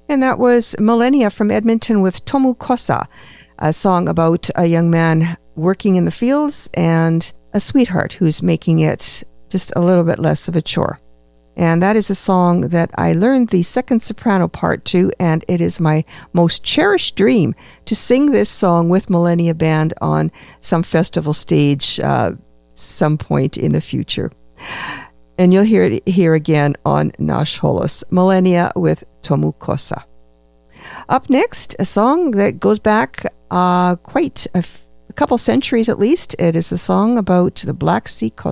And that was Millennia from Edmonton with Tomu Kosa, a song about a young man working in the fields and a sweetheart who's making it just a little bit less of a chore. And that is a song that I learned the second soprano part to, and it is my most cherished dream to sing this song with Millennia Band on some festival stage some point in the future. And you'll hear it here again on Nash Holos, Millennia with Tomu Kosa. Up next, a song that goes back quite a couple centuries at least. It is a song about the Black Sea coast.